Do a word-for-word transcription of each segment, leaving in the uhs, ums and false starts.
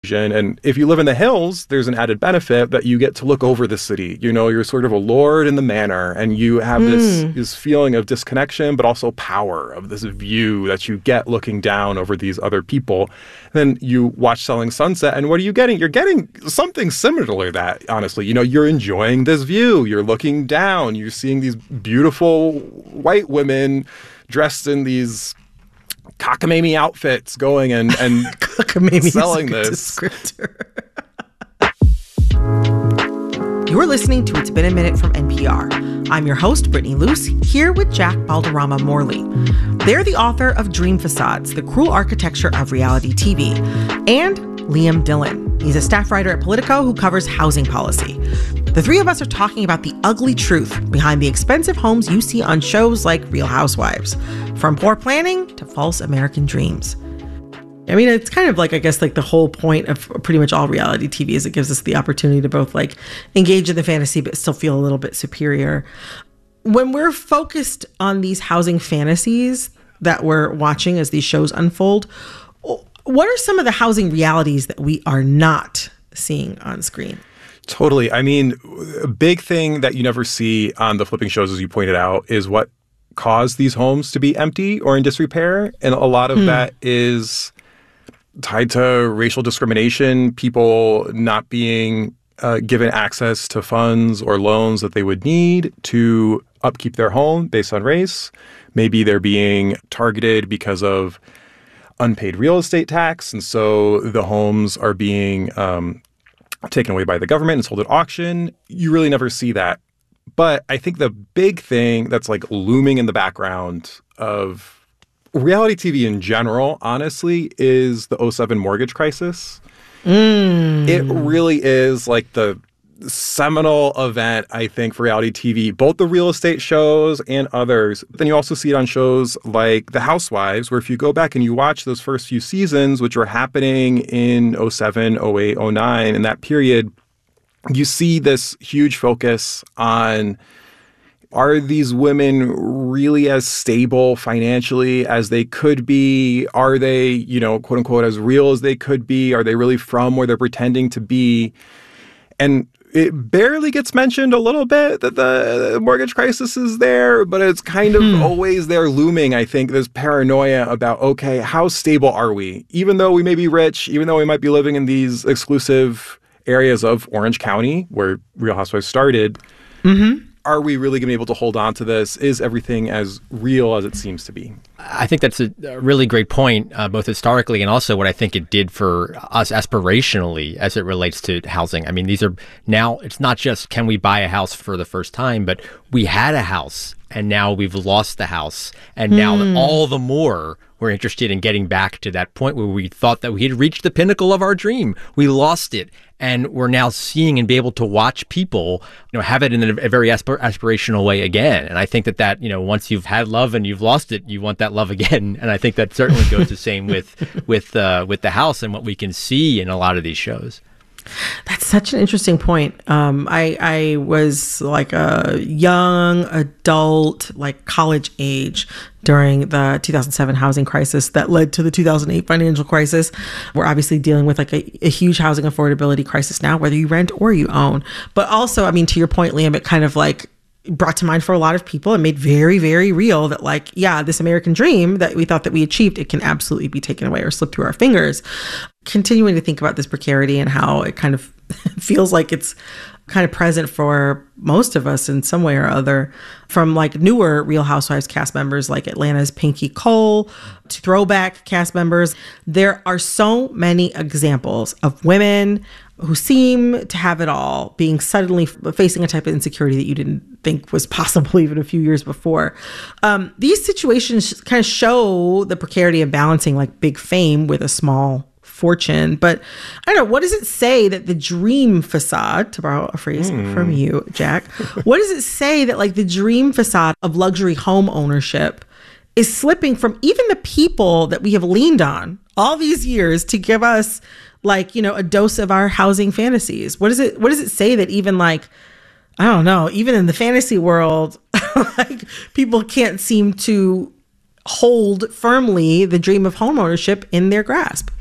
region. And if you live in the hills, there's an added benefit that you get to look over the city. You know, you're sort of a lord in the manor, and you have mm. this, this feeling of disconnection, but also power, of this view that you get looking down over these other people. Then you watch Selling Sunset, and what are you getting? You're getting something similar to that, honestly. You know, you're enjoying this view. You're looking down. You're seeing these beautiful white women dressed in these cockamamie outfits going and, and selling this. You're listening to It's Been a Minute from N P R. I'm your host, Brittany Luce, here with Jack Balderrama Morley. They're the author of Dream Facades, The Cruel Architecture of Reality T V, and Liam Dillon. He's a staff writer at Politico who covers housing policy. The three of us are talking about the ugly truth behind the expensive homes you see on shows like Real Housewives, from poor planning to false American dreams. I mean, it's kind of like, I guess, like the whole point of pretty much all reality T V is it gives us the opportunity to both like engage in the fantasy, but still feel a little bit superior. When we're focused on these housing fantasies that we're watching as these shows unfold, what are some of the housing realities that we are not seeing on screen? Totally. I mean, a big thing that you never see on the flipping shows, as you pointed out, is what caused these homes to be empty or in disrepair. And a lot of hmm. that is tied to racial discrimination, people not being uh, given access to funds or loans that they would need to upkeep their home based on race. Maybe they're being targeted because of unpaid real estate tax. And so the homes are being um, taken away by the government and sold at auction. You really never see that. But I think the big thing that's like looming in the background of reality T V in general, honestly, is the oh seven mortgage crisis. Mm. It really is like the seminal event, I think, for reality T V, both the real estate shows and others. Then you also see it on shows like The Housewives, where if you go back and you watch those first few seasons, which were happening in oh seven, oh eight, oh nine, in that period, you see this huge focus on, are these women really as stable financially as they could be? Are they, you know, quote unquote, as real as they could be? Are they really from where they're pretending to be? And it barely gets mentioned a little bit that the mortgage crisis is there, but it's kind of hmm. always there looming, I think, this paranoia about, okay, how stable are we? Even though we may be rich, even though we might be living in these exclusive areas of Orange County, where Real Housewives started, mm-hmm. are we really going to be able to hold on to this? Is everything as real as it seems to be? I think that's a, a really great point, uh, both historically and also what I think it did for us aspirationally as it relates to housing. I mean, these are now, it's not just can we buy a house for the first time, but we had a house and now we've lost the house. And now mm. all the more we're interested in getting back to that point where we thought that we had reached the pinnacle of our dream. We lost it. And we're now seeing and be able to watch people, you know, have it in a, a very aspir- aspirational way again. And I think that that, you know, once you've had love and you've lost it, you want that love again. And I think that certainly goes the same with with uh, with the house and what we can see in a lot of these shows. That's such an interesting point. Um, I, I was like a young adult, like college age during the two thousand seven housing crisis that led to the two thousand eight financial crisis. We're obviously dealing with like a, a huge housing affordability crisis now, whether you rent or you own. But also, I mean, to your point, Liam, it kind of like brought to mind for a lot of people and made very, very real that like, yeah, this American dream that we thought that we achieved, it can absolutely be taken away or slip through our fingers. Continuing to think about this precarity and how it kind of feels like it's kind of present for most of us in some way or other, from like newer Real Housewives cast members like Atlanta's Pinky Cole to throwback cast members. There are so many examples of women who seem to have it all being suddenly facing a type of insecurity that you didn't think was possible even a few years before. Um, these situations kind of show the precarity of balancing like big fame with a small fortune. But I don't know, what does it say that the dream facade, to borrow a phrase mm. from you, Jack, what does it say that like the dream facade of luxury home ownership is slipping from even the people that we have leaned on all these years to give us like, you know, a dose of our housing fantasies? What does it, what does it say that even like, I don't know, even in the fantasy world, like people can't seem to hold firmly the dream of home ownership in their grasp?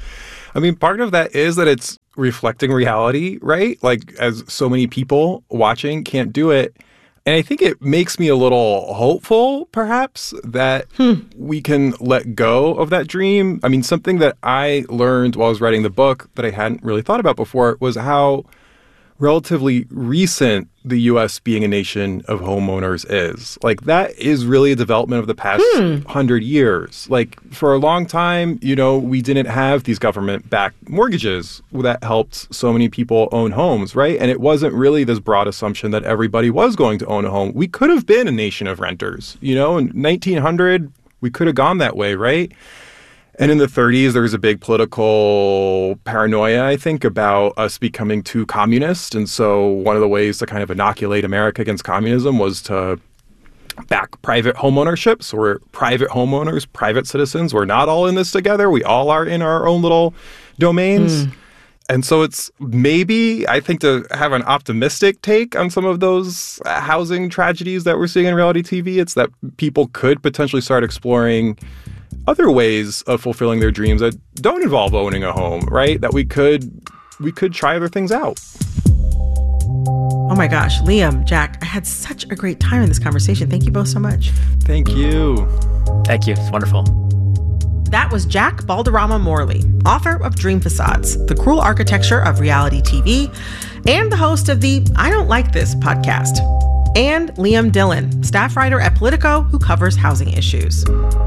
I mean, part of that is that it's reflecting reality, right? Like, as so many people watching can't do it. And I think it makes me a little hopeful, perhaps, that hmm. we can let go of that dream. I mean, something that I learned while I was writing the book that I hadn't really thought about before was how relatively recent the U S being a nation of homeowners is. Like, that is really a development of the past hmm. hundred years. Like, for a long time, you know, we didn't have these government-backed mortgages that helped so many people own homes, right? And it wasn't really this broad assumption that everybody was going to own a home. We could have been a nation of renters. You know, in nineteen hundred, we could have gone that way, right? And in the thirties, there was a big political paranoia, I think, about us becoming too communist. And so one of the ways to kind of inoculate America against communism was to back private homeownership. So we're private homeowners, private citizens. We're not all in this together. We all are in our own little domains. Mm. And so it's maybe, I think, to have an optimistic take on some of those housing tragedies that we're seeing in reality T V, it's that people could potentially start exploring other ways of fulfilling their dreams that don't involve owning a home, right? That we could we could try other things out. Oh my gosh, Liam, Jack, I had such a great time in this conversation. Thank you both so much. Thank you. Thank you. It's wonderful. That was Jack Balderrama Morley, author of Dream Facades, The Cruel Architecture of Reality T V, and the host of the I Don't Like This podcast. And Liam Dillon, staff writer at Politico, who covers housing issues.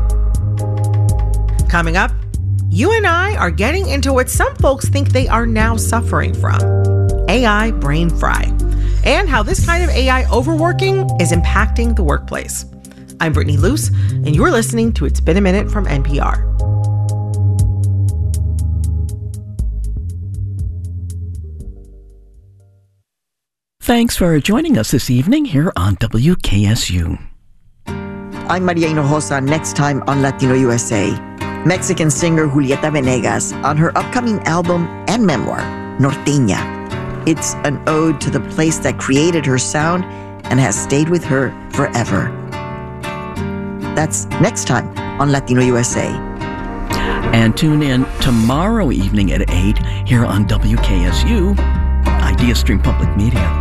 Coming up, you and I are getting into what some folks think they are now suffering from, A I brain fry, and how this kind of A I overworking is impacting the workplace. I'm Brittany Luce, and you're listening to It's Been a Minute from N P R. Thanks for joining us this evening here on W K S U. I'm Maria Hinojosa, next time on Latino U S A. Mexican singer Julieta Venegas on her upcoming album and memoir, Norteña. It's an ode to the place that created her sound and has stayed with her forever. That's next time on Latino U S A. And tune in tomorrow evening at eight here on W K S U, IdeaStream Public Media.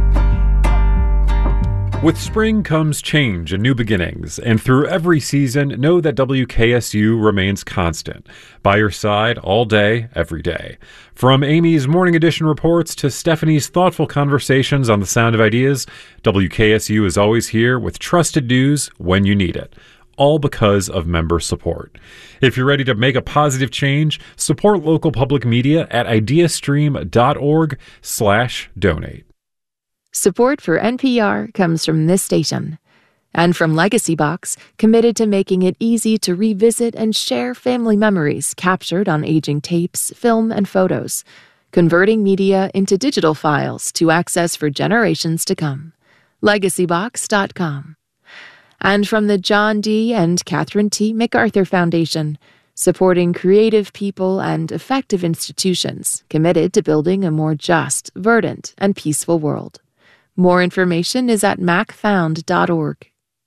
With spring comes change and new beginnings, and through every season, know that W K S U remains constant, by your side all day, every day. From Amy's Morning Edition reports to Stephanie's thoughtful conversations on the sound of ideas, W K S U is always here with trusted news when you need it, all because of member support. If you're ready to make a positive change, support local public media at ideastream.org slash donate. Support for N P R comes from this station and from Legacy Box, committed to making it easy to revisit and share family memories captured on aging tapes, film, and photos, converting media into digital files to access for generations to come. legacy box dot com. And from the John D. and Catherine T. MacArthur Foundation, supporting creative people and effective institutions committed to building a more just, verdant, and peaceful world. More information is at mac found dot org.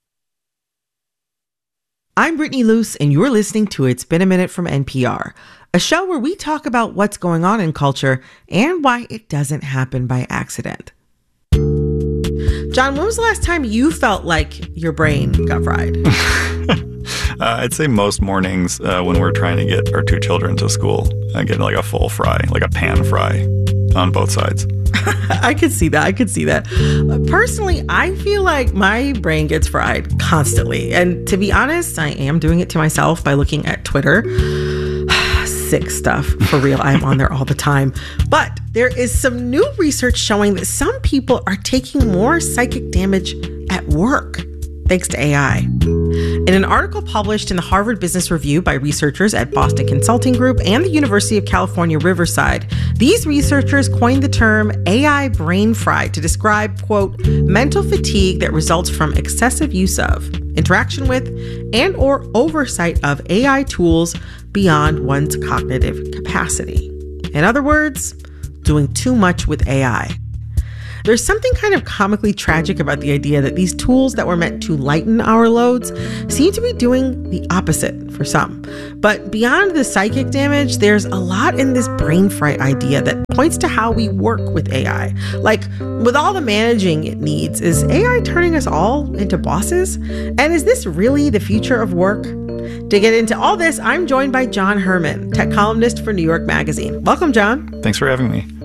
I'm Brittany Luce, and you're listening to It's Been a Minute from N P R, a show where we talk about what's going on in culture and why it doesn't happen by accident. John, when was the last time you felt like your brain got fried? uh, I'd say most mornings uh, when we're trying to get our two children to school, I get like a full fry, like a pan fry on both sides. I could see that. I could see that. Personally, I feel like my brain gets fried constantly. And to be honest, I am doing it to myself by looking at Twitter. Sick stuff. For real, I'm on there all the time. But there is some new research showing that some people are taking more psychic damage at work, thanks to A I. In an article published in the Harvard Business Review by researchers at Boston Consulting Group and the University of California, Riverside, these researchers coined the term A I brain fry to describe, quote, mental fatigue that results from excessive use of, interaction with, and or oversight of A I tools beyond one's cognitive capacity. In other words, doing too much with A I. there's something kind of comically tragic about the idea that these tools that were meant to lighten our loads seem to be doing the opposite for some. But beyond the psychic damage, there's a lot in this brain fry idea that points to how we work with A I. Like, with all the managing it needs, is A I turning us all into bosses? And is this really the future of work? To get into all this, I'm joined by John Herrmann, tech columnist for New York Magazine. Welcome, John. Thanks for having me.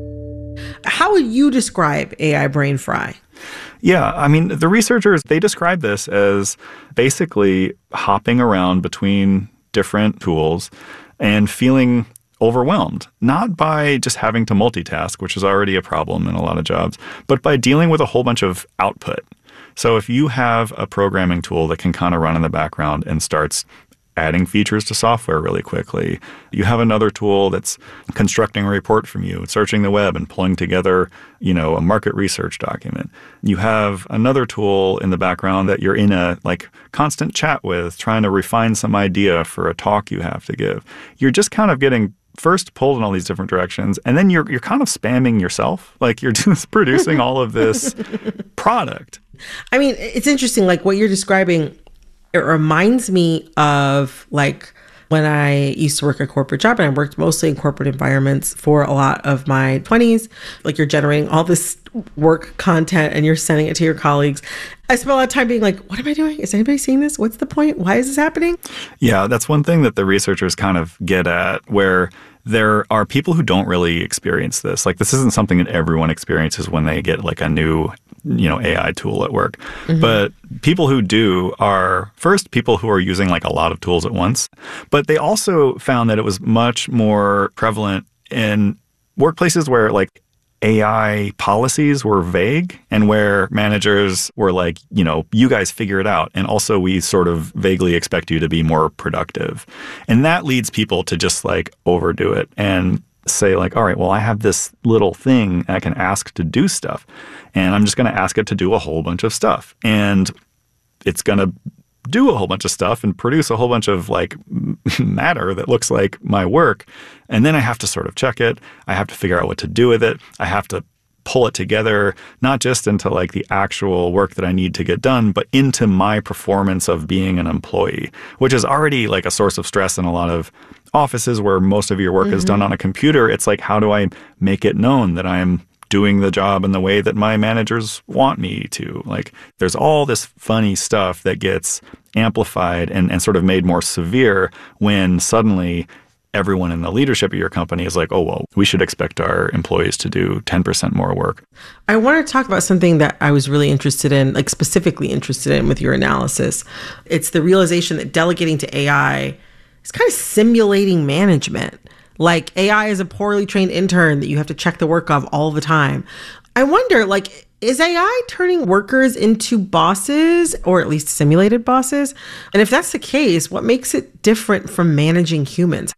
How would you describe A I brain fry? Yeah, I mean, the researchers, they describe this as basically hopping around between different tools and feeling overwhelmed, not by just having to multitask, which is already a problem in a lot of jobs, but by dealing with a whole bunch of output. So if you have a programming tool that can kind of run in the background and starts adding features to software really quickly, you have another tool that's constructing a report from you, searching the web and pulling together, you know, a market research document. You have another tool in the background that you're in a like constant chat with, trying to refine some idea for a talk you have to give. You're just kind of getting first pulled in all these different directions, and then you're you're kind of spamming yourself. Like you're just producing all of this product. I mean, it's interesting, like what you're describing, it reminds me of like when I used to work a corporate job, and I worked mostly in corporate environments for a lot of my twenties. Like you're generating all this work content and you're sending it to your colleagues. I spent a lot of time being like, what am I doing? Is anybody seeing this? What's the point? Why is this happening? Yeah, that's one thing that the researchers kind of get at, where there are people who don't really experience this. Like this isn't something that everyone experiences when they get like a new, you know, A I tool at work. Mm-hmm. But people who do are first people who are using like a lot of tools at once. But they also found that it was much more prevalent in workplaces where like A I policies were vague and where managers were like, you know, you guys figure it out. And also we sort of vaguely expect you to be more productive. And that leads people to just like overdo it and say like, all right, well, I have this little thing I can ask to do stuff. And I'm just going to ask it to do a whole bunch of stuff. And it's going to do a whole bunch of stuff and produce a whole bunch of like matter that looks like my work. And then I have to sort of check it. I have to figure out what to do with it. I have to pull it together, not just into like the actual work that I need to get done, but into my performance of being an employee, which is already like a source of stress in a lot of offices where most of your work mm-hmm. is done on a computer. It's like, how do I make it known that I'm doing the job in the way that my managers want me to? Like, there's all this funny stuff that gets amplified and, and sort of made more severe when suddenly everyone in the leadership of your company is like, oh, well, we should expect our employees to do ten percent more work. I want to talk about something that I was really interested in, like specifically interested in with your analysis. It's the realization that delegating to A I is kind of simulating management. Like A I is a poorly trained intern that you have to check the work of all the time. I wonder, like, is A I turning workers into bosses, or at least simulated bosses? And if that's the case, what makes it different from managing humans?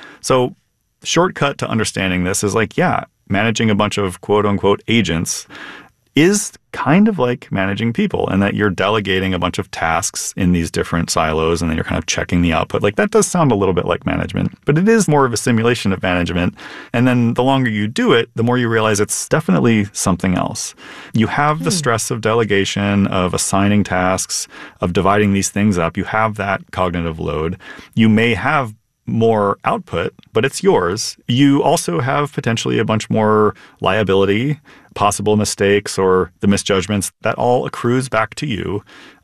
So shortcut to understanding this is like, yeah, managing a bunch of quote unquote agents is kind of like managing people, and that you're delegating a bunch of tasks in these different silos and then you're kind of checking the output. Like that does sound a little bit like management, but it is more of a simulation of management. And then the longer you do it, the more you realize it's definitely something else. You have the stress of delegation, of assigning tasks, of dividing these things up. You have that cognitive load. You may have more output, but it's yours. You also have potentially a bunch more liability, possible mistakes, or the misjudgments. That all accrues back to you.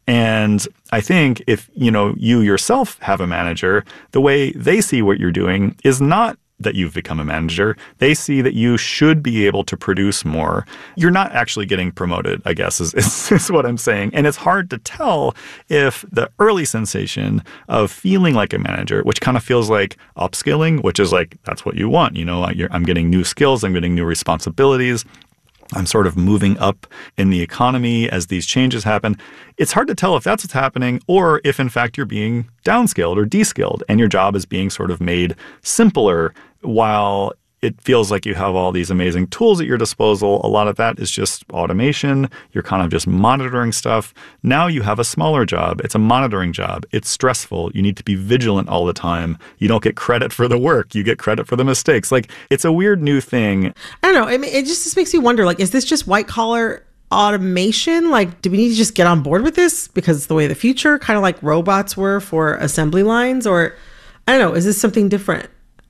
And I think if, you know, you yourself have a manager, the way they see what you're doing is not that you've become a manager. They see that you should be able to produce more. You're not actually getting promoted, I guess, is, is, is what I'm saying. And it's hard to tell if the early sensation of feeling like a manager, which kind of feels like upskilling, which is like, that's what you want. You know, you're, I'm getting new skills, I'm getting new responsibilities. I'm sort of moving up in the economy as these changes happen. It's hard to tell if that's what's happening or if, in fact, you're being downscaled or deskilled and your job is being sort of made simpler while it feels like you have all these amazing tools at your disposal. A lot of that is just automation. You're kind of just monitoring stuff. Now you have a smaller job. It's a monitoring job. It's stressful. You need to be vigilant all the time. You don't get credit for the work. You get credit for the mistakes. Like, it's a weird new thing. I don't know. I mean, it just, just makes me wonder, like, is this just white collar automation? Like, do we need to just get on board with this because it's the way of the future, kind of like robots were for assembly lines? Or, I don't know, is this something different?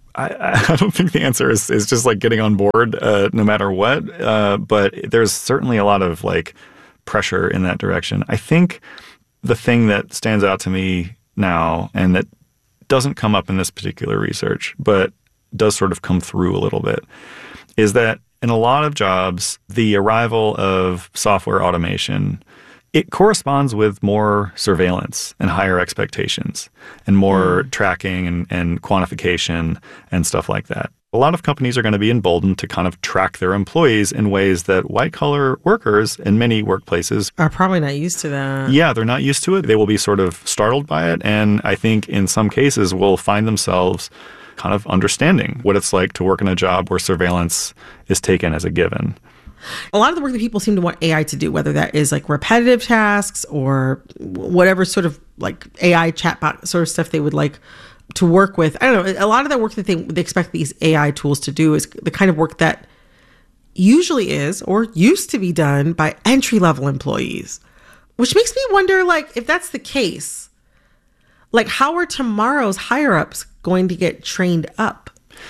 I, I don't think the answer is, is just like getting on board uh, no matter what. Uh, but there's certainly a lot of like pressure in that direction. I think the thing that stands out to me now, and that doesn't come up in this particular research, but does sort of come through a little bit, is that in a lot of jobs, the arrival of software automation, it corresponds with more surveillance and higher expectations and more mm. tracking and, and quantification and stuff like that. A lot of companies are going to be emboldened to kind of track their employees in ways that white-collar workers in many workplaces are probably not used to that. Yeah, they're not used to it. They will be sort of startled by it. And I think in some cases will find themselves kind of understanding what it's like to work in a job where surveillance is taken as a given. A lot of the work that people seem to want A I to do, whether that is like repetitive tasks or whatever sort of like A I chatbot sort of stuff they would like to work with. I don't know. A lot of the work that they, they expect these A I tools to do is the kind of work that usually is or used to be done by entry-level employees, which makes me wonder, like, if that's the case, like, how are tomorrow's higher-ups going to get trained up?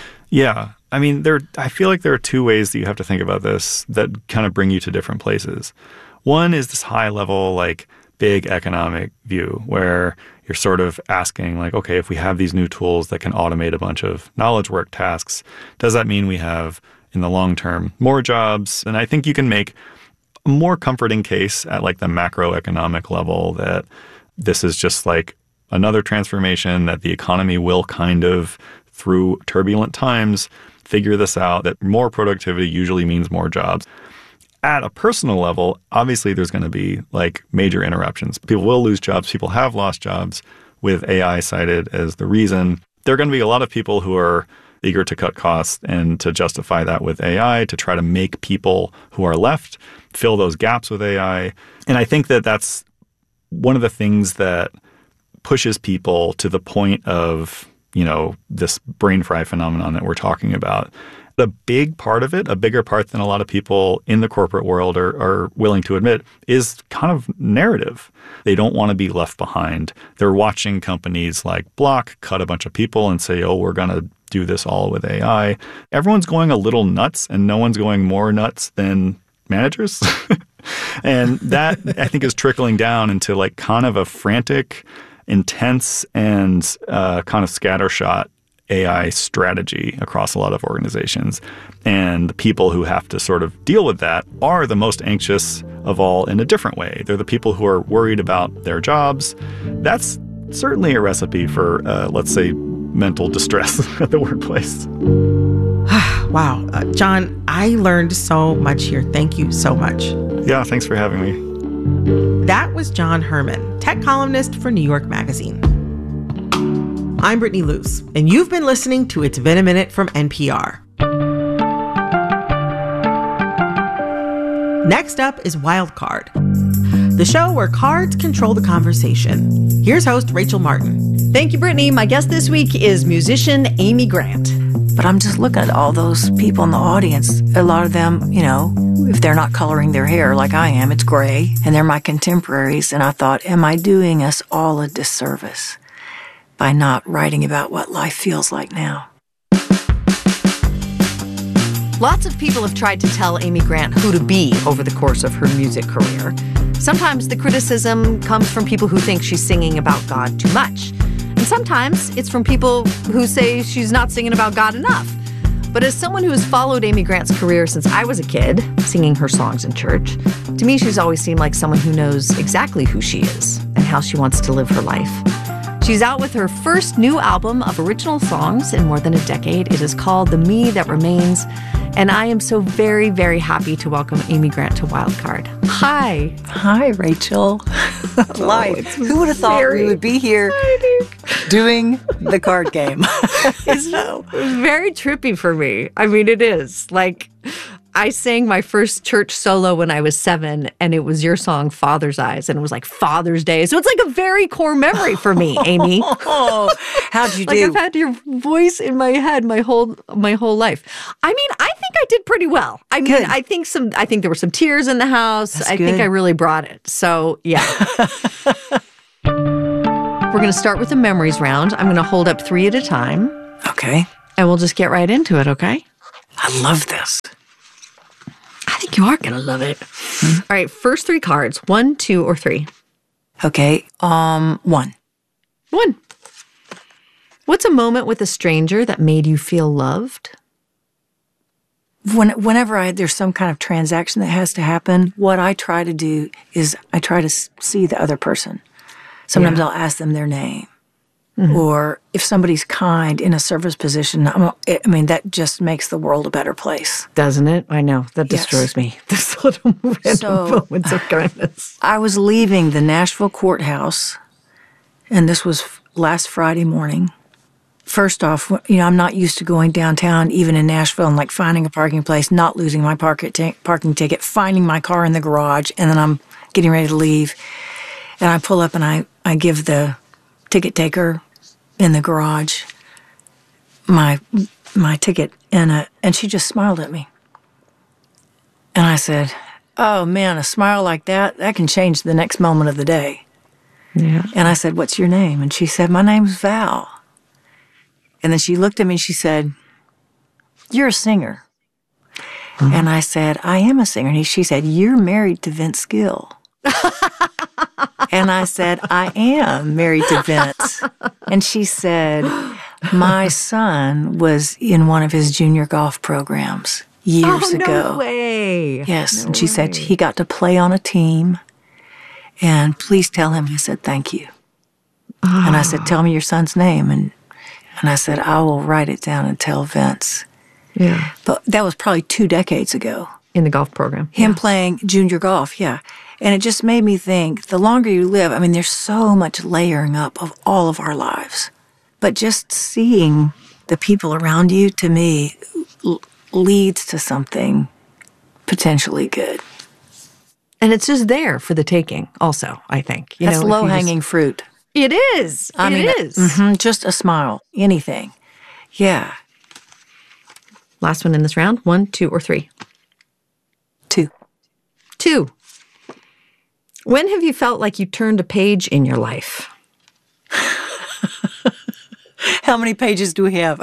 Yeah. I mean, there. I feel like there are two ways that you have to think about this that kind of bring you to different places. One is this high level, like big economic view where you're sort of asking like, okay, if we have these new tools that can automate a bunch of knowledge work tasks, does that mean we have in the long term more jobs? And I think you can make a more comforting case at like the macroeconomic level that this is just like another transformation, that the economy will kind of, through turbulent times, figure this out, that more productivity usually means more jobs. At a personal level, obviously there's going to be like major interruptions. People will lose jobs. People have lost jobs with A I cited as the reason. There are going to be a lot of people who are eager to cut costs and to justify that with A I, to try to make people who are left fill those gaps with A I. And I think that that's one of the things that pushes people to the point of, you know, this brain fry phenomenon that we're talking about. The big part of it, a bigger part than a lot of people in the corporate world are, are willing to admit, is kind of narrative. They don't want to be left behind. They're watching companies like Block cut a bunch of people and say, oh, we're going to do this all with A I. Everyone's going a little nuts, and no one's going more nuts than managers. And that, I think, is trickling down into like kind of a frantic, intense, and uh, kind of scattershot A I strategy across a lot of organizations. And the people who have to sort of deal with that are the most anxious of all in a different way. They're the people who are worried about their jobs. That's certainly a recipe for, uh, let's say, mental distress at the workplace. Wow. Uh, John, I learned so much here. Thank you so much. Yeah, thanks for having me. That was John Herman, tech columnist for New York Magazine. I'm Brittany Luce, and you've been listening to It's Been a Minute from N P R. Next up is Wildcard, the show where cards control the conversation. Here's host Rachel Martin. Thank you, Brittany. My guest this week is musician Amy Grant. But I'm just looking at all those people in the audience. A lot of them, you know, if they're not coloring their hair like I am, it's gray, and they're my contemporaries. And I thought, am I doing us all a disservice by not writing about what life feels like now? Lots of people have tried to tell Amy Grant who to be over the course of her music career. Sometimes the criticism comes from people who think she's singing about God too much. And sometimes it's from people who say she's not singing about God enough. But as someone who has followed Amy Grant's career since I was a kid, singing her songs in church, to me she's always seemed like someone who knows exactly who she is and how she wants to live her life. She's out with her first new album of original songs in more than a decade. It is called The Me That Remains, And I am so very, very happy to welcome Amy Grant to Wildcard. Hi. Hi, Rachel. Life. Who would have thought very we would be here doing the card game? It's very trippy for me. I mean, it is. Like, I sang my first church solo when I was seven, and it was your song, Father's Eyes, and it was like Father's Day. So it's like a very core memory for me, Amy. Oh, how'd you Like do? I've had your voice in my head my whole my whole life. I mean, I think I did pretty well. I mean, Good. I think some I think there were some tears in the house. That's I think good. I really brought it. So, yeah. We're going to start with the memories round. I'm going to hold up three at a time, Okay. and we'll just get right into it, okay? I love this. I think you are going to love it. All right, first three cards. One, two, or three. Okay. Um, one. One. What's a moment with a stranger that made you feel loved? When, whenever I, there's some kind of transaction that has to happen, what I try to do is I try to s- see the other person. Sometimes I'll ask them their name. Mm-hmm. Or if somebody's kind in a service position, I'm, I mean, that just makes the world a better place. Doesn't it? I know. That Yes. destroys me. This little random So- moments of kindness. I was leaving the Nashville courthouse, and this was f- last Friday morning. First off, you know, I'm not used to going downtown, even in Nashville, and like finding a parking place, not losing my park t- parking ticket, finding my car in the garage, and then I'm getting ready to leave. And I pull up and I, I give the ticket taker in the garage my my ticket, and uh, and she just smiled at me. And I said, "Oh man, a smile like that, that can change the next moment of the day." Yeah. And I said, "What's your name?" And she said, "My name's Val." And then she looked at me and she said, "You're a singer." Mm-hmm. And I said, "I am a singer." And she said, "You're married to Vince Gill." And I said, "I am married to Vince." And she said, "My son was in one of his junior golf programs years oh, ago." No way. Yes. No and she way. said he got to play on a team. And please tell him I said thank you. Oh. And I said, "Tell me your son's name." And and I said, "I will write it down and tell Vince." Yeah. But that was probably two decades ago. In the golf program. Him yeah. playing junior golf, yeah. And it just made me think, the longer you live, I mean, there's so much layering up of all of our lives. But just seeing the people around you, to me, l- leads to something potentially good. And it's just there for the taking also, I think. You That's know, if you low-hanging just- fruit. It is. I it mean, is. mhm, just a smile, anything. Yeah. Last one in this round. One, two, or three. Two. Two. When have you felt like you turned a page in your life? How many pages do we have?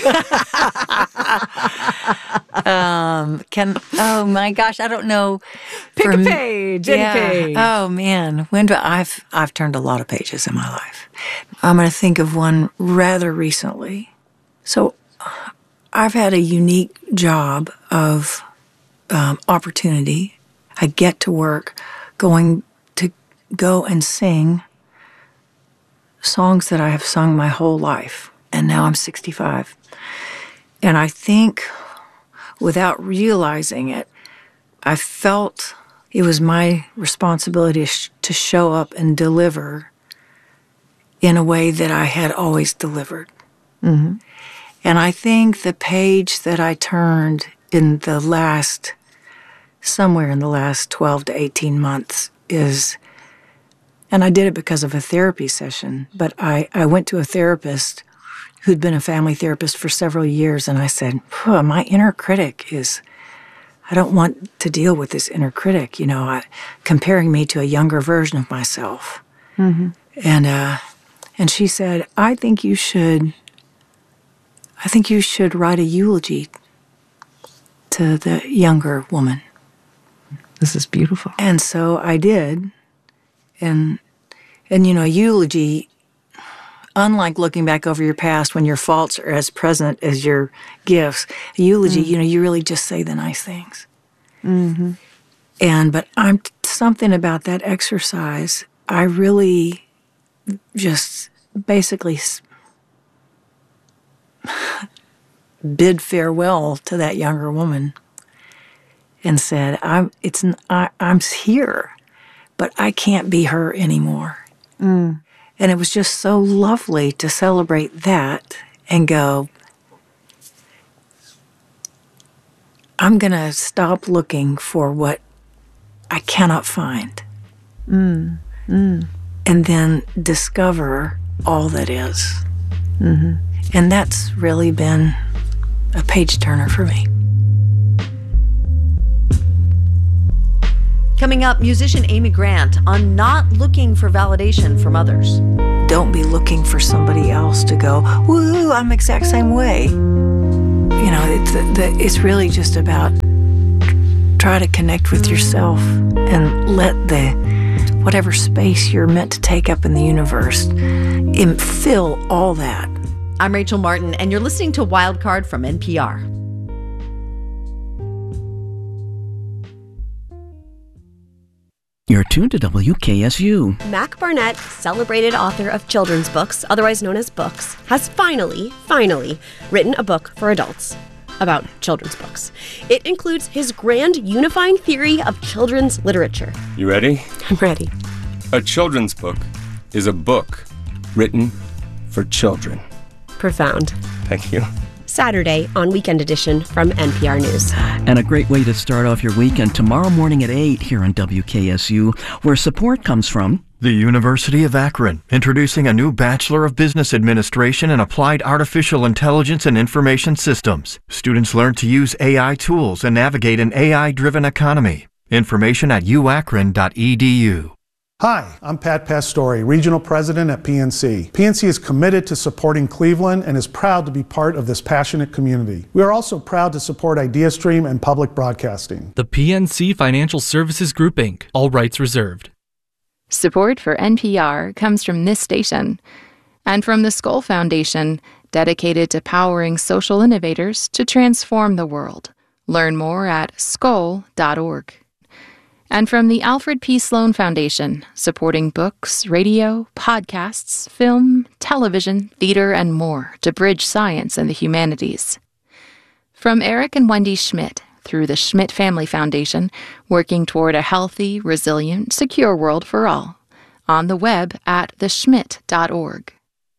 um, can oh my gosh, I don't know. Pick For a me- page. Any yeah. page. Oh man, when do I've I've turned a lot of pages in my life. I'm going to think of one rather recently. So, I've had a unique job of um, opportunity. I get to work going to go and sing songs that I have sung my whole life, and now I'm sixty-five. And I think, without realizing it, I felt it was my responsibility sh- to show up and deliver in a way that I had always delivered. Mm-hmm. And I think the page that I turned in the last, somewhere in the last twelve to eighteen months is, and I did it because of a therapy session, but I, I went to a therapist who'd been a family therapist for several years, and I said, my inner critic is, I don't want to deal with this inner critic, you know, I, comparing me to a younger version of myself. Mm-hmm. And uh, and she said, I think you should, I think you should write a eulogy to the younger woman. This is beautiful. And so I did. And, and you know, a eulogy, unlike looking back over your past when your faults are as present as your gifts, a eulogy, mm-hmm. you know, you really just say the nice things. Mm-hmm. And, but I'm something about that exercise, I really just basically bid farewell to that younger woman and said, I'm, it's, I, I'm here, but I can't be her anymore. Mm. And it was just so lovely to celebrate that and go, I'm going to stop looking for what I cannot find. Mm. Mm. And then discover all that is. Mm-hmm. And that's really been a page turner for me. Coming up, musician Amy Grant on not looking for validation from others. Don't be looking for somebody else to go, woo, I'm the exact same way. You know, it's, the, the, it's really just about try to connect with yourself and let the whatever space you're meant to take up in the universe and fill all that. I'm Rachel Martin, and you're listening to Wildcard from N P R. You're tuned to W K S U. Mac Barnett, celebrated author of children's books, otherwise known as books, has finally, finally written a book for adults about children's books. It includes his grand unifying theory of children's literature. You ready? I'm ready. A children's book is a book written for children. Profound. Thank you. Saturday on Weekend Edition from N P R News. And a great way to start off your weekend tomorrow morning at eight here on W K S U, where support comes from the University of Akron, introducing a new Bachelor of Business Administration in Applied Artificial Intelligence and Information Systems. Students learn to use A I tools and navigate an A I-driven economy. Information at u akron dot e d u. Hi, I'm Pat Pastore, Regional President at P N C. P N C is committed to supporting Cleveland and is proud to be part of this passionate community. We are also proud to support IdeaStream and public broadcasting. The P N C Financial Services Group, Incorporated. All rights reserved. Support for N P R comes from this station and from the Skoll Foundation, dedicated to powering social innovators to transform the world. Learn more at skoll dot org. And from the Alfred P. Sloan Foundation, supporting books, radio, podcasts, film, television, theater, and more to bridge science and the humanities. From Eric and Wendy Schmidt, through the Schmidt Family Foundation, working toward a healthy, resilient, secure world for all. On the web at the schmidt dot org.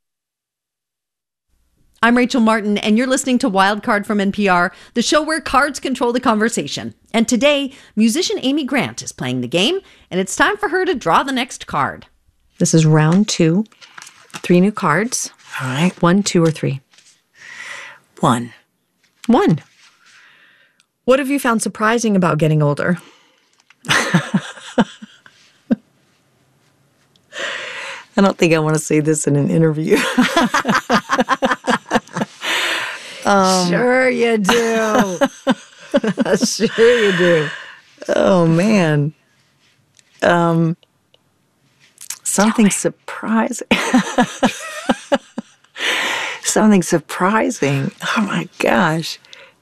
I'm Rachel Martin, and you're listening to Wildcard from N P R, the show where cards control the conversation. And today, musician Amy Grant is playing the game, and it's time for her to draw the next card. This is round two. Three new cards. All right. One, two, or three. One. One. What have you found surprising about getting older? I don't think I want to say this in an interview. um, sure you do. sure you do. Oh, man. Um, something surprising. something surprising. Oh, my gosh.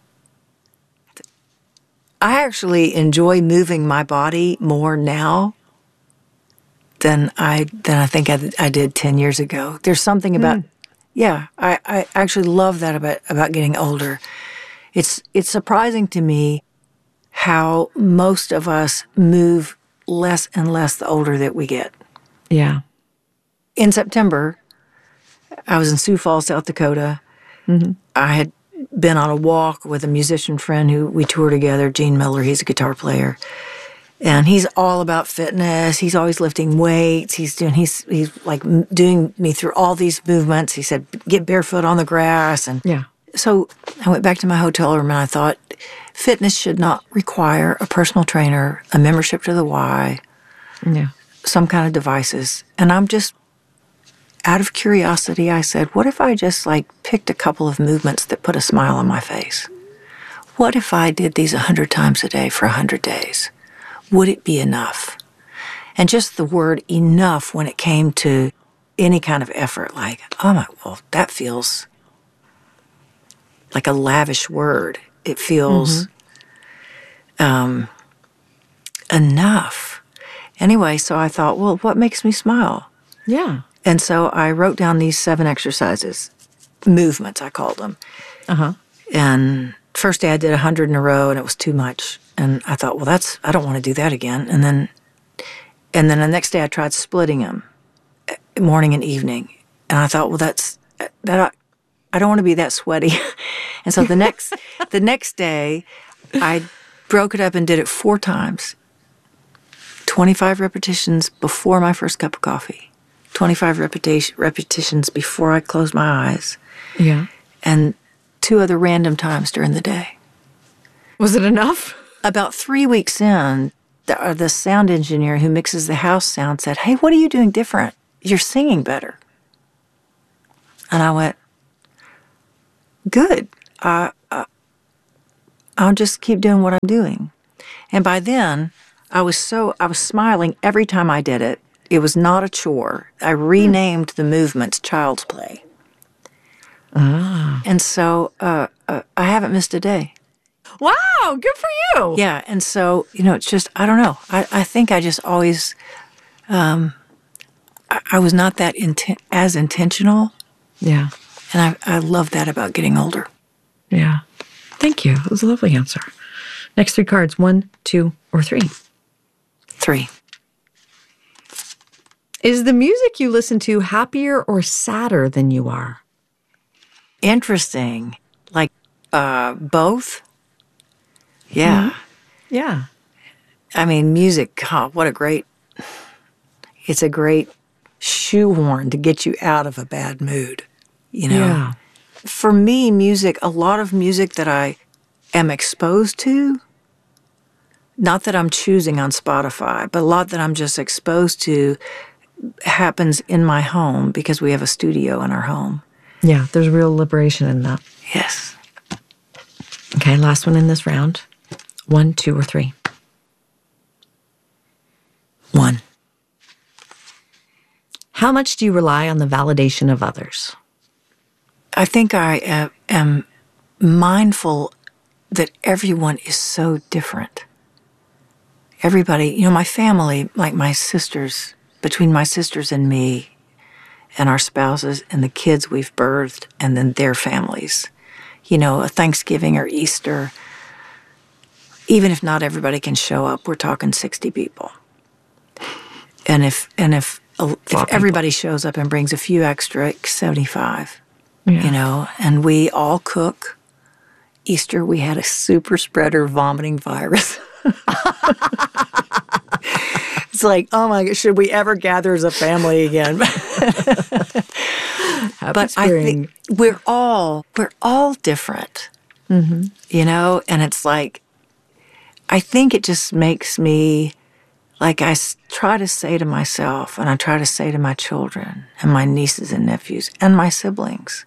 I actually enjoy moving my body more now than I than I think I, I did ten years ago. There's something about, mm. yeah, I, I actually love that about, about getting older. It's it's surprising to me how most of us move less and less the older that we get. Yeah. In September, I was in Sioux Falls, South Dakota. Mm-hmm. I had been on a walk with a musician friend who we tour together, Gene Miller. He's a guitar player. And he's all about fitness. He's always lifting weights. He's doing, he's, he's like doing me through all these movements. He said, get barefoot on the grass. And yeah. So I went back to my hotel room and I thought, fitness should not require a personal trainer, a membership to the Y, yeah. some kind of devices. And I'm just, out of curiosity, I said, what if I just like picked a couple of movements that put a smile on my face? What if I did these a hundred times a day for a hundred days? Would it be enough? And just the word enough when it came to any kind of effort, like, oh my, well, that feels like a lavish word. It feels mm-hmm. um, enough. Anyway, so I thought, well, what makes me smile? Yeah. And so I wrote down these seven exercises, movements, I called them. Uh-huh. And first day I did one hundred in a row, and it was too much. And I thought, well, that's, I don't want to do that again. And then, and then the next day I tried splitting them, morning and evening. And I thought, well, that's, that, I don't want to be that sweaty. And so the next, the next day I broke it up and did it four times. twenty-five repetitions before my first cup of coffee. twenty-five repetition, repetitions before I closed my eyes. Yeah. And two other random times during the day. Was it enough? About three weeks in, the, uh, the sound engineer who mixes the house sound said, hey, what are you doing different? You're singing better. And I went, good. Uh, uh, I'll just keep doing what I'm doing. And by then, I was so, I was smiling every time I did it. It was not a chore. I renamed the movements Child's Play. Ah. And so uh, uh, I haven't missed a day. Wow, good for you. Yeah, and so, you know, it's just, I don't know. I, I think I just always, um, I, I was not that inten- as intentional. Yeah. And I, I love that about getting older. Yeah. Thank you. It was a lovely answer. Next three cards, one, two, or three. Three. Is the music you listen to happier or sadder than you are? Interesting. Like, uh, both? Yeah. Mm-hmm. Yeah. I mean, music, oh, what a great, it's a great shoehorn to get you out of a bad mood, you know? Yeah. For me, music, a lot of music that I am exposed to, not that I'm choosing on Spotify, but a lot that I'm just exposed to happens in my home because we have a studio in our home. Yeah, there's real liberation in that. Yes. Okay, last one in this round. One, two, or three? One. How much do you rely on the validation of others? I think I uh, am mindful that everyone is so different. Everybody, you know, my family, like my sisters, between my sisters and me, and our spouses and the kids we've birthed, and then their families. You know, a Thanksgiving or Easter, even if not everybody can show up, we're talking sixty people. And if and if if everybody shows up and brings a few extra, seventy-five. Yeah. You know, and we all cook. Easter, we had a super spreader vomiting virus. It's like, oh my God, should we ever gather as a family again? But I think we're all we're all different, mm-hmm. you know. And it's like, I think it just makes me, like, I try to say to myself, and I try to say to my children, and my nieces and nephews, and my siblings,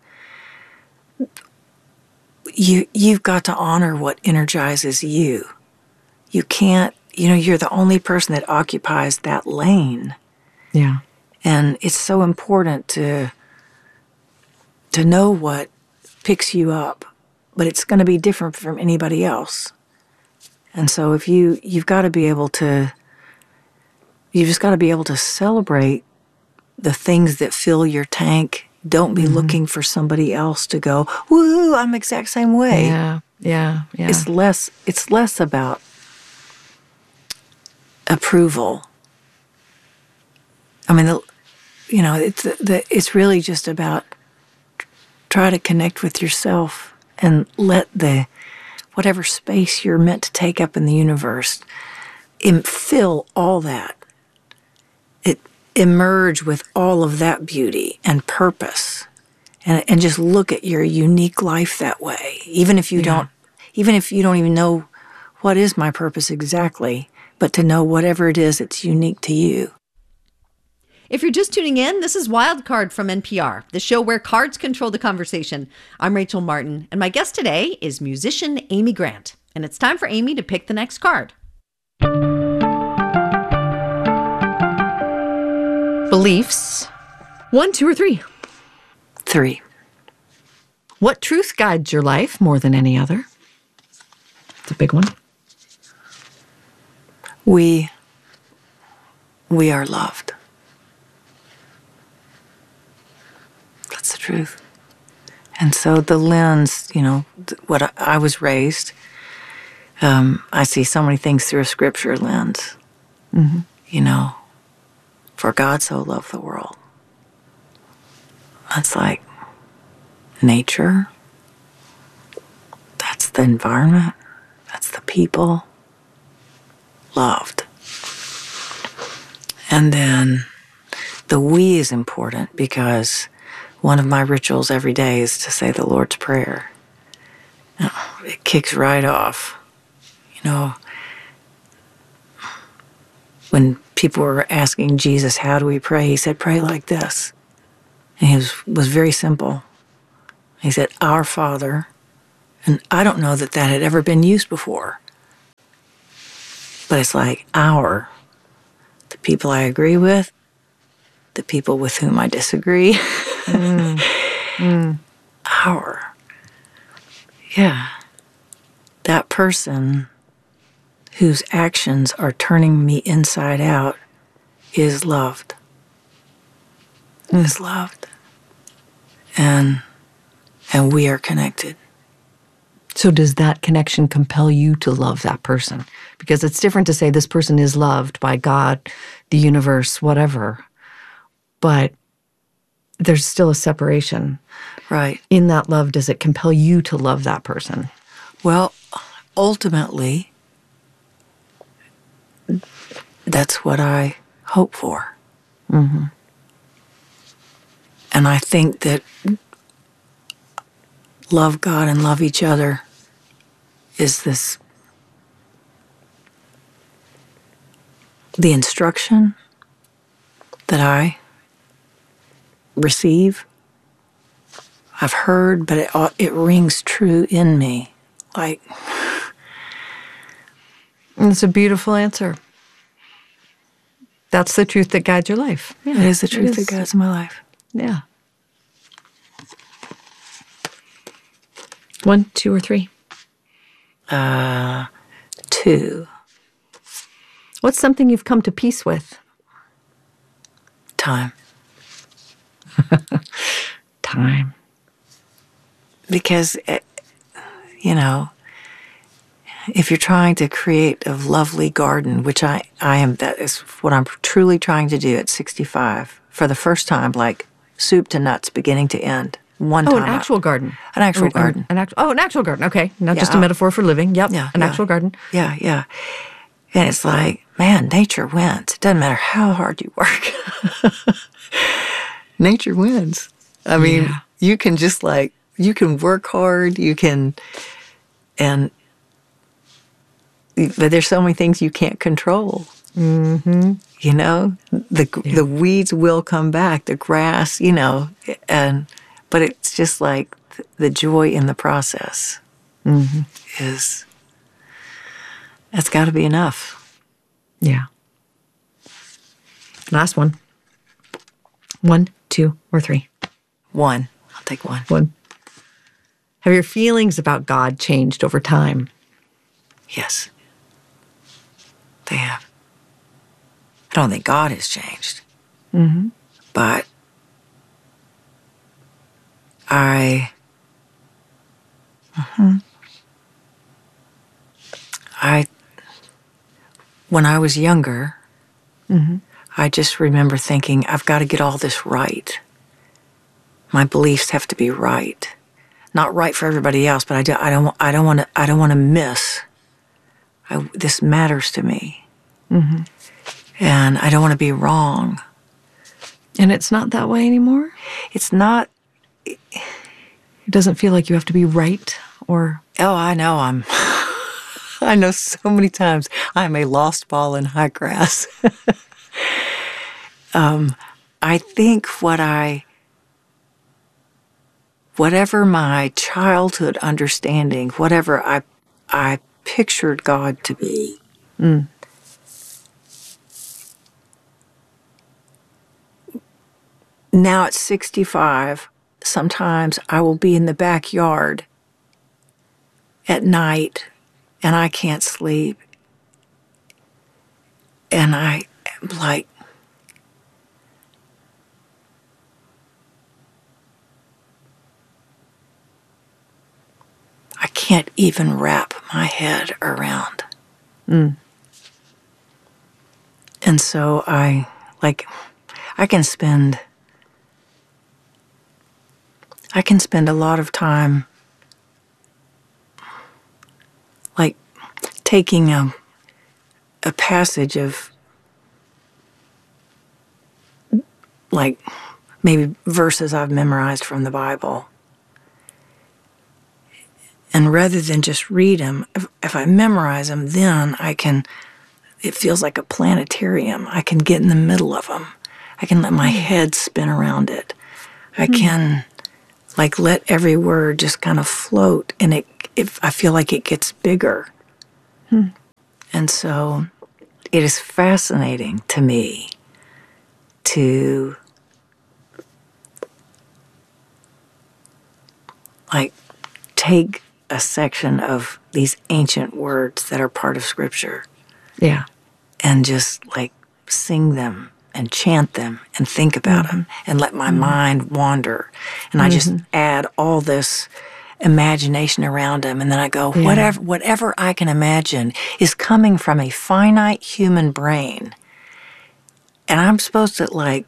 you you've got to honor what energizes you. You can't. You know, you're the only person that occupies that lane. Yeah. And it's so important to to know what picks you up, but it's going to be different from anybody else. And so if you you've got to be able to you've just got to be able to celebrate the things that fill your tank. Don't be mm-hmm. looking for somebody else to go, woo, I'm the exact same way. Yeah. Yeah. Yeah. It's less it's less about approval. I mean, the, you know, it's the, it's really just about try to connect with yourself and let the whatever space you're meant to take up in the universe im- fill all that. It emerge with all of that beauty and purpose, and and just look at your unique life that way. Even if you yeah. don't, even if you don't even know what is my purpose exactly. But to know whatever it is, it's unique to you. If you're just tuning in, this is Wildcard from N P R, the show where cards control the conversation. I'm Rachel Martin, and my guest today is musician Amy Grant. And it's time for Amy to pick the next card. Beliefs. One, two, or three? Three. What truth guides your life more than any other? It's a big one. We, we are loved. That's the truth. And so the lens, you know, what I, I was raised, um, I see so many things through a scripture lens. Mm-hmm. You know, for God so loved the world. That's like nature. That's the environment. That's the people. Loved. And then the we is important because one of my rituals every day is to say the Lord's Prayer. It kicks right off. You know, when people were asking Jesus, how do we pray? He said, pray like this. And he was, was very simple. He said, Our Father. And I don't know that that had ever been used before. But it's like our, the people I agree with, the people with whom I disagree. Mm. Mm. Our. Yeah. That person whose actions are turning me inside out is loved. Mm. Is loved. And and we are connected. So does that connection compel you to love that person? Because it's different to say this person is loved by God, the universe, whatever. But there's still a separation. Right. In that love, does it compel you to love that person? Well, ultimately, that's what I hope for. Mm-hmm. And I think that love God and love each other is this, the instruction that I receive. I've heard, but it, it rings true in me. Like, it's a beautiful answer. That's the truth that guides your life. Yeah, it is the truth that guides my life. Yeah. One, two, or three? Uh, two. What's something you've come to peace with? Time. Time. Because, it, you know, if you're trying to create a lovely garden, which I, I am, that is what I'm truly trying to do at sixty-five, for the first time, like soup to nuts, beginning to end. One oh, time an actual up. garden. An actual an, garden. An, an actual, oh, an actual garden. Okay. Not Yeah, just a metaphor for living. Yep. Yeah, an yeah. actual garden. Yeah, yeah. And it's like, man, nature wins. It doesn't matter how hard you work. Nature wins. I mean, yeah. You can just like, you can work hard, you can, and, but there's so many things you can't control. Mm-hmm. You know, the Yeah. the weeds will come back, the grass, you know, and, but it's just like the joy in the process mm-hmm. is, that's got to be enough. Yeah. Last one. One, two, or three? One. I'll take one. One. Have your feelings about God changed over time? Yes. They have. I don't think God has changed. Mm-hmm. But I, mm-hmm. I, when I was younger, mm-hmm. I just remember thinking, I've got to get all this right. My beliefs have to be right. Not right for everybody else, but I, do, I don't. I don't want to. I don't want to miss. I, this matters to me, mm-hmm. and I don't want to be wrong. And it's not that way anymore? It's not. It doesn't feel like you have to be right or... Oh, I know. I'm... I know so many times I'm a lost ball in high grass. um, I think what I... Whatever my childhood understanding, whatever I, I pictured God to be... Mm. Now at sixty-five, sometimes I will be in the backyard at night and I can't sleep. And I am like, I can't even wrap my head around. Mm. And so I, like, I can spend, I can spend a lot of time, like, taking a, a passage of, like, maybe verses I've memorized from the Bible. And rather than just read them, if, if I memorize them, then I can, it feels like a planetarium. I can get in the middle of them. I can let my head spin around it. I can, like, let every word just kind of float, and it, if I feel like it gets bigger. Hmm. And so it is fascinating to me to, like, take a section of these ancient words that are part of Scripture. Yeah. And just, like, sing them and chant them and think about mm-hmm. them and let my mm-hmm. mind wander. And mm-hmm. I just add all this imagination around them. And then I go, Yeah. whatever, whatever I can imagine is coming from a finite human brain. And I'm supposed to, like,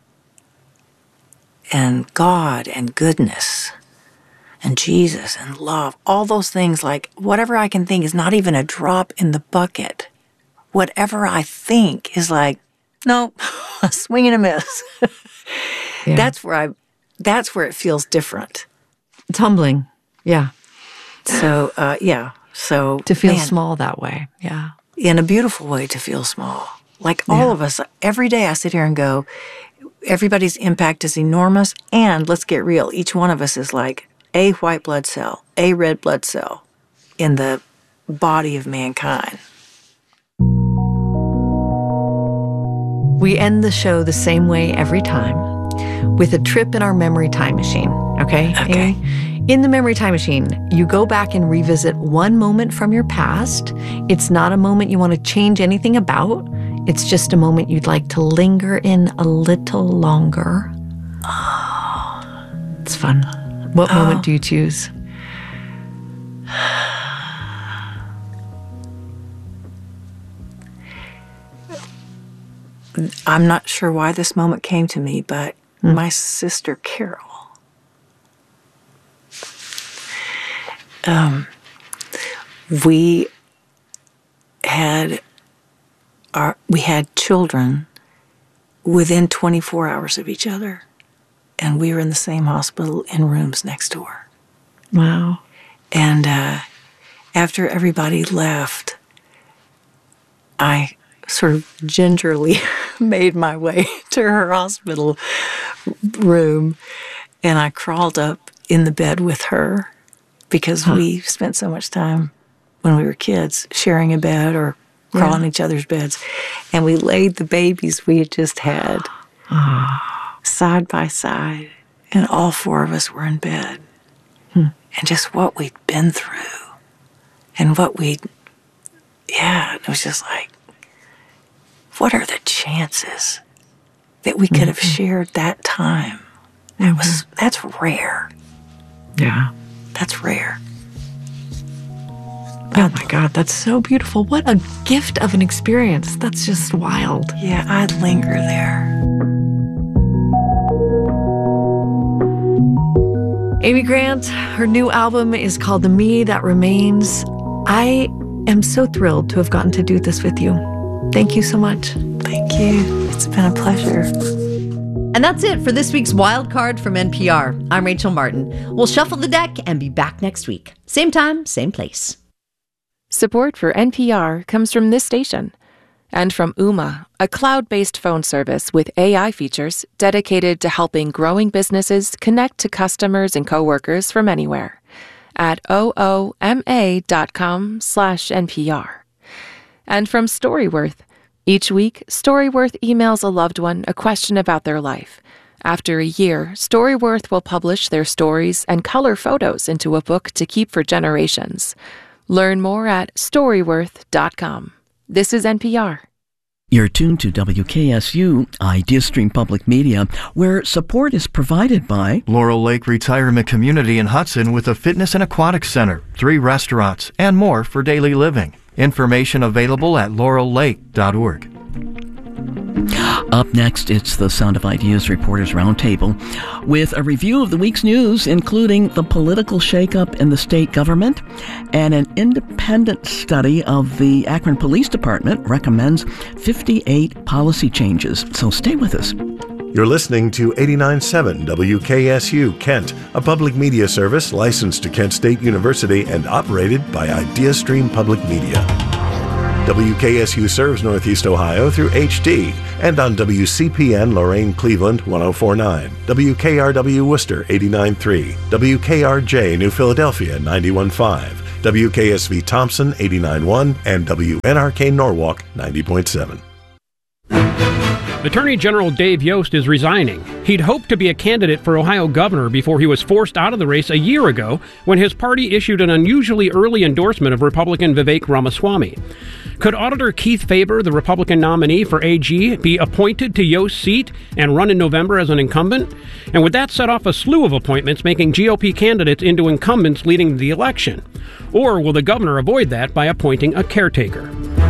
and God and goodness and Jesus and love, all those things, like, whatever I can think is not even a drop in the bucket. Whatever I think is like, no, a swing and a miss. Yeah. That's where I, that's where it feels different. It's humbling. Yeah. So, uh, yeah. So To feel man, small that way. Yeah. in a beautiful way to feel small. Like all Yeah. of us, every day I sit here and go, everybody's impact is enormous. And let's get real. Each one of us is like a white blood cell, a red blood cell in the body of mankind. We end the show the same way every time, with a trip in our memory time machine, okay? Okay. Amy? In the memory time machine, you go back and revisit one moment from your past. It's not a moment you want to change anything about. It's just a moment you'd like to linger in a little longer. Oh, it's fun. What Oh. moment do you choose? I'm not sure why this moment came to me, but Mm. my sister Carol. Um, we had our we had children within twenty-four hours of each other, and we were in the same hospital in rooms next door. Wow. And uh, after everybody left, I sort of gingerly made my way to her hospital room, and I crawled up in the bed with her because Huh. we spent so much time when we were kids sharing a bed or crawling in each other's beds. And we laid the babies we had just had side by side, and all four of us were in bed. Hmm. And just what we'd been through and what we'd, yeah, it was just like, what are the chances that we could have shared that time? That was, that's rare. Yeah. That's rare. Oh my God, that's so beautiful. What a gift of an experience. That's just wild. Yeah, I'd linger there. Amy Grant, her new album is called The Me That Remains. I am so thrilled to have gotten to do this with you. Thank you so much. Thank you. It's been a pleasure. And that's it for this week's Wild Card from N P R. I'm Rachel Martin. We'll shuffle the deck and be back next week. Same time, same place. Support for N P R comes from this station and from Ooma, a cloud-based phone service with A I features dedicated to helping growing businesses connect to customers and coworkers from anywhere at ooma dot com slash N P R. And from Storyworth. Each week, Storyworth emails a loved one a question about their life. After a year, Storyworth will publish their stories and color photos into a book to keep for generations. Learn more at storyworth dot com. This is N P R. You're tuned to W K S U IdeaStream Public Media, where support is provided by Laurel Lake Retirement Community in Hudson with a fitness and aquatic center, three restaurants, and more for daily living. Information available at laurel lake dot org. Up next, it's the Sound of Ideas Reporters Roundtable with a review of the week's news, including the political shakeup in the state government, and an independent study of the Akron Police Department recommends fifty-eight policy changes. So stay with us. You're listening to eighty-nine point seven W K S U Kent, a public media service licensed to Kent State University and operated by IdeaStream Public Media. W K S U serves Northeast Ohio through H D and on W C P N Lorain Cleveland one oh four point nine, W K R W Worcester eighty-nine point three, W K R J New Philadelphia ninety-one point five, W K S V Thompson eighty-nine point one, and W N R K Norwalk ninety point seven. Attorney General Dave Yost is resigning. He'd hoped to be a candidate for Ohio governor before he was forced out of the race a year ago when his party issued an unusually early endorsement of Republican Vivek Ramaswamy. Could Auditor Keith Faber, the Republican nominee for A G, be appointed to Yost's seat and run in November as an incumbent? And would that set off a slew of appointments, making G O P candidates into incumbents leading the election? Or will the governor avoid that by appointing a caretaker?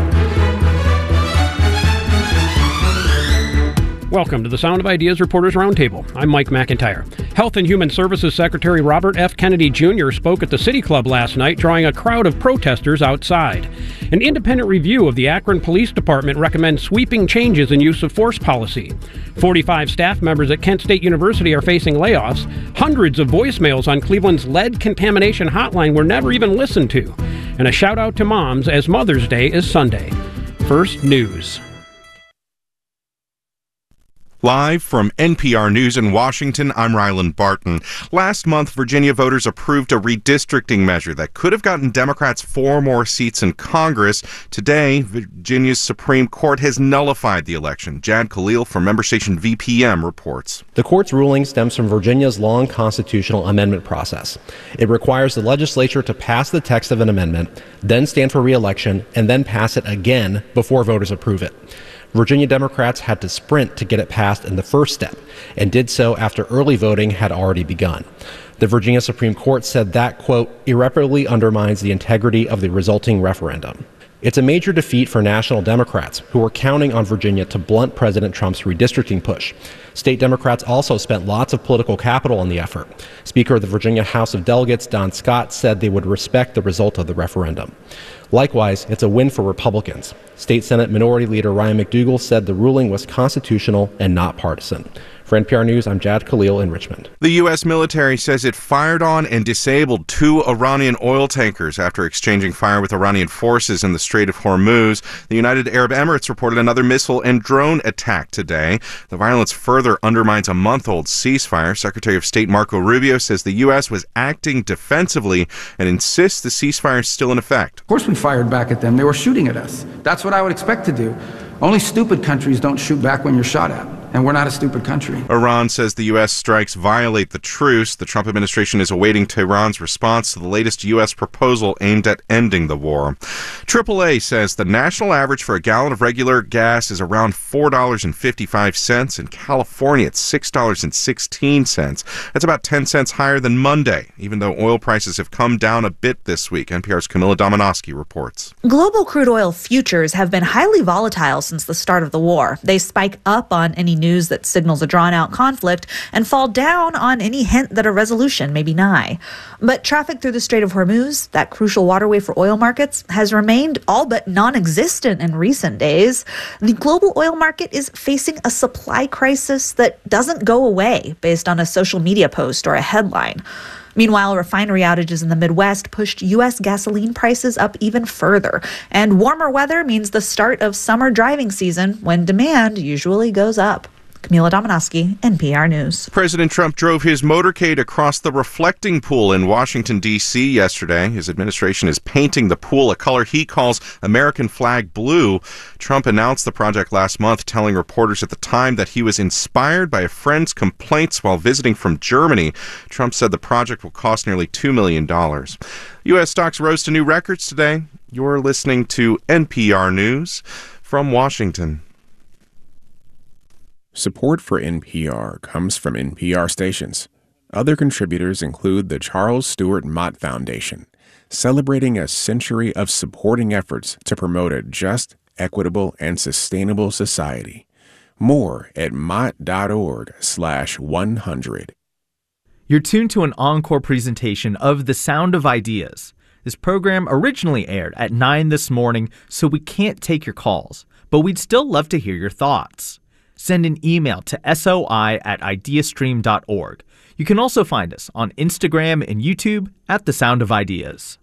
Welcome to the Sound of Ideas Reporters Roundtable. I'm Mike McIntyre. Health and Human Services Secretary Robert F. Kennedy Junior spoke at the City Club last night, drawing a crowd of protesters outside. An independent review of the Akron Police Department recommends sweeping changes in use of force policy. forty-five staff members at Kent State University are facing layoffs. Hundreds of voicemails on Cleveland's lead contamination hotline were never even listened to. And a shout out to moms as Mother's Day is Sunday. First News. Live from N P R News in Washington, I'm Ryland Barton. Last month, Virginia voters approved a redistricting measure that could have gotten Democrats four more seats in Congress. Today, Virginia's Supreme Court has nullified the election. Jad Khalil from member station V P M reports. The court's ruling stems from Virginia's long constitutional amendment process. It requires the legislature to pass the text of an amendment, then stand for re-election, and then pass it again before voters approve it. Virginia Democrats had to sprint to get it passed in the first step, and did so after early voting had already begun. The Virginia Supreme Court said that, quote, irreparably undermines the integrity of the resulting referendum. It's a major defeat for national Democrats, who were counting on Virginia to blunt President Trump's redistricting push. State Democrats also spent lots of political capital on the effort. Speaker of the Virginia House of Delegates, Don Scott, said they would respect the result of the referendum. Likewise, it's a win for Republicans. State Senate Minority Leader Ryan McDougal said the ruling was constitutional and not partisan. For N P R News, I'm Jad Khalil in Richmond. The U S military says it fired on and disabled two Iranian oil tankers after exchanging fire with Iranian forces in the Strait of Hormuz. The United Arab Emirates reported another missile and drone attack today. The violence further undermines a month-old ceasefire. Secretary of State Marco Rubio says the U S was acting defensively and insists the ceasefire is still in effect. Of course we fired back at them. They were shooting at us. That's what I would expect to do. Only stupid countries don't shoot back when you're shot at. And we're not a stupid country. Iran says the U S strikes violate the truce. The Trump administration is awaiting Tehran's response to the latest U S proposal aimed at ending the war. triple A says the national average for a gallon of regular gas is around four dollars and fifty-five cents. In California, it's six dollars and sixteen cents. That's about ten cents higher than Monday, even though oil prices have come down a bit this week. N P R's Camilla Domonoski reports. Global crude oil futures have been highly volatile since the start of the war. They spike up on any news that signals a drawn-out conflict and fall down on any hint that a resolution may be nigh. But traffic through the Strait of Hormuz, that crucial waterway for oil markets, has remained all but non-existent in recent days. The global oil market is facing a supply crisis that doesn't go away based on a social media post or a headline. Meanwhile, refinery outages in the Midwest pushed U S gasoline prices up even further. And warmer weather means the start of summer driving season when demand usually goes up. Camila Domonoski, N P R News. President Trump drove his motorcade across the reflecting pool in Washington, D C yesterday. His administration is painting the pool a color he calls American flag blue. Trump announced the project last month, telling reporters at the time that he was inspired by a friend's complaints while visiting from Germany. Trump said the project will cost nearly two million dollars. U S stocks rose to new records today. You're listening to N P R News from Washington. Support for N P R comes from N P R stations. Other contributors include the Charles Stewart Mott Foundation, celebrating a century of supporting efforts to promote a just, equitable, and sustainable society. More at mott.org slash 100. You're tuned to an encore presentation of The Sound of Ideas. This program originally aired at nine this morning, so we can't take your calls, but we'd still love to hear your thoughts. Send an email to soi at ideastream dot org. You can also find us on Instagram and YouTube at The Sound of Ideas.